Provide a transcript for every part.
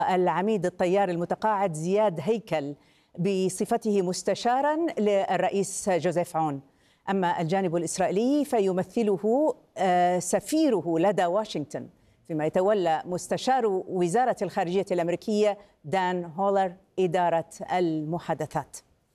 العميد الطيار المتقاعد زياد هيكل بصفته مستشارا للرئيس جوزيف عون. أما الجانب الإسرائيلي فيمثله سفيره لدى واشنطن، فيما يتولى مستشار وزارة الخارجية الأمريكية دان هولر إدارة المحادثات.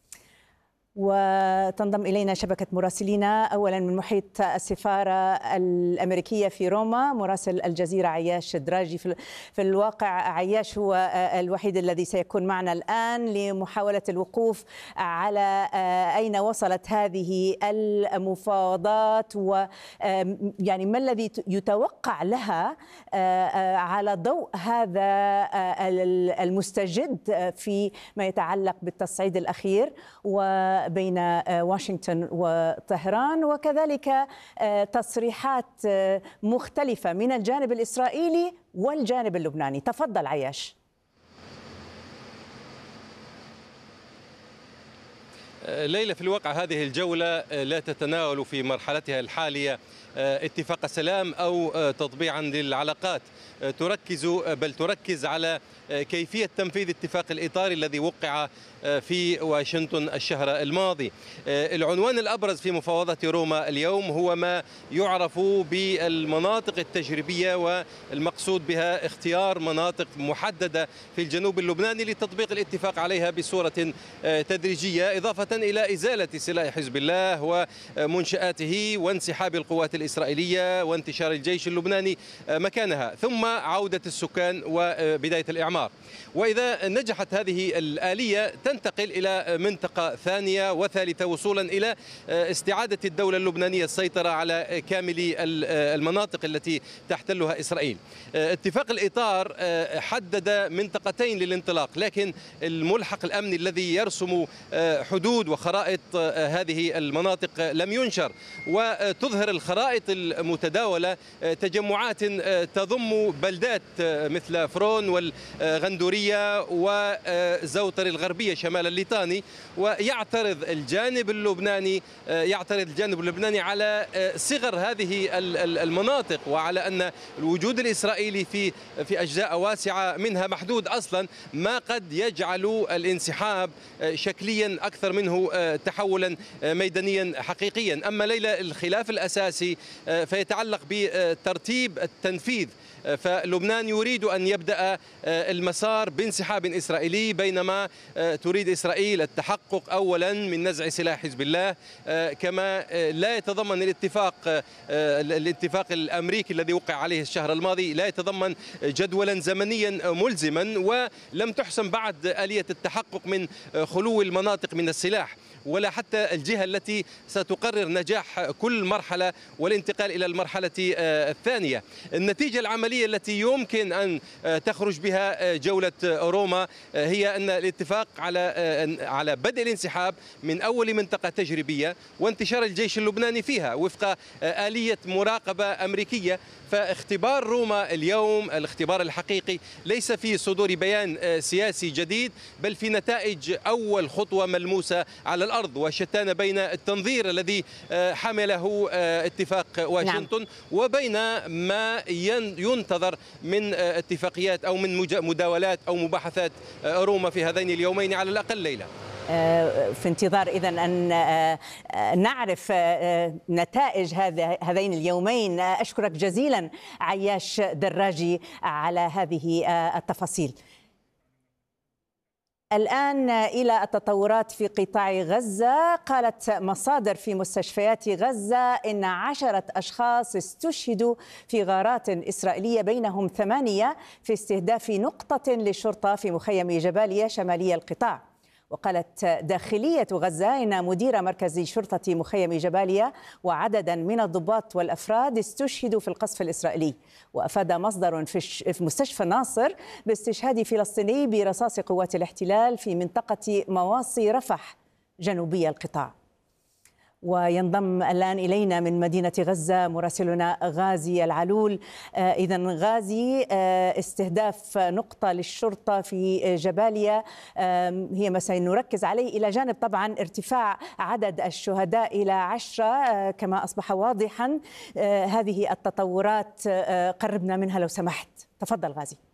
وتنضم إلينا شبكة مراسلينا، أولا من محيط السفارة الأمريكية في روما مراسل الجزيرة عياش دراجي. في الواقع عياش هو الوحيد الذي سيكون معنا الآن لمحاولة الوقوف على أين وصلت هذه المفاوضات، ويعني ما الذي يتوقع لها على ضوء هذا المستجد فيما يتعلق بالتصعيد الأخير بين واشنطن وطهران، وكذلك تصريحات مختلفة من الجانب الإسرائيلي والجانب اللبناني. تفضل عياش. ليلى، في الواقع هذه الجولة لا تتناول في مرحلتها الحالية اتفاق سلام أو تطبيعا للعلاقات، تركز على كيفية تنفيذ اتفاق الإطار الذي وقع في واشنطن الشهر الماضي. العنوان الأبرز في مفاوضات روما اليوم هو ما يعرف بالمناطق التجريبية، والمقصود بها اختيار مناطق محددة في الجنوب اللبناني لتطبيق الاتفاق عليها بصورة تدريجية، إضافة إلى إزالة سلاح حزب الله ومنشآته وانسحاب القوات الإسرائيلية وانتشار الجيش اللبناني مكانها، ثم عودة السكان وبداية الإعمار. وإذا نجحت هذه الآلية تنتقل إلى منطقة ثانية وثالثة، وصولا إلى استعادة الدولة اللبنانية السيطرة على كامل المناطق التي تحتلها إسرائيل. اتفاق الإطار حدد منطقتين للانطلاق، لكن الملحق الأمني الذي يرسم حدود وخرائط هذه المناطق لم ينشر، وتظهر الخرائط المتداولة تجمعات تضم بلدات مثل فرون والغندورية وزوطر الغربية شمال الليطاني، ويعترض الجانب اللبناني على صغر هذه المناطق، وعلى أن الوجود الإسرائيلي في أجزاء واسعة منها محدود أصلا، ما قد يجعل الانسحاب شكليا أكثر منه تحولا ميدانيا حقيقيا. أما ليلى، الخلاف الأساسي فيتعلق بترتيب التنفيذ، فلبنان يريد أن يبدأ المسار بانسحاب إسرائيلي، بينما تريد إسرائيل التحقق أولا من نزع سلاح حزب الله، كما لا يتضمن الاتفاق الأمريكي الذي وقع عليه الشهر الماضي لا يتضمن جدولا زمنيا ملزما، ولم تحسم بعد آلية التحقق من خلو المناطق من السلاح، ولا حتى الجهة التي ستقرر نجاح كل مرحلة والانتقال إلى المرحلة الثانية. النتيجة العملية التي يمكن أن تخرج بها جولة روما هي أن الاتفاق على بدء الانسحاب من أول منطقة تجريبية وانتشار الجيش اللبناني فيها وفق آلية مراقبة أمريكية. فاختبار روما اليوم، الاختبار الحقيقي، ليس في صدور بيان سياسي جديد، بل في نتائج أول خطوة ملموسة على الأرض، وشتان بين التنظير الذي حمله اتفاق واشنطن وبين ما ينتظر من اتفاقيات أو من مداولات أو مباحثات روما في هذين اليومين على الأقل. ليلى، في انتظار إذن أن نعرف نتائج هذين اليومين. أشكرك جزيلا عياش دراجي على هذه التفاصيل. الآن إلى التطورات في قطاع غزة. قالت مصادر في مستشفيات غزة إن 10 أشخاص استشهدوا في غارات إسرائيلية، بينهم 8 في استهداف نقطة للشرطة في مخيم جباليا شمالي القطاع. وقالت داخلية غزة إن مدير مركز شرطة مخيم جباليا وعددا من الضباط والأفراد استشهدوا في القصف الإسرائيلي. وأفاد مصدر في مستشفى ناصر باستشهاد فلسطيني برصاص قوات الاحتلال في منطقة مواصي رفح جنوبي القطاع. وينضم الآن إلينا من مدينة غزة مراسلنا غازي العلول. إذن غازي، استهداف نقطة للشرطة في جباليا هي ما سنركز عليه، إلى جانب طبعا ارتفاع عدد الشهداء إلى 10 كما أصبح واضحا. هذه التطورات قربنا منها لو سمحت. تفضل غازي.